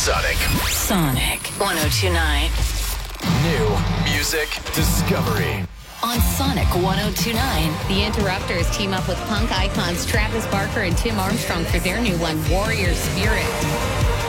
Sonic. Sonic 1029. New music discovery. On Sonic 1029. The Interrupters team up with punk icons Travis Barker and Tim Armstrong for their new one, Warrior Spirit.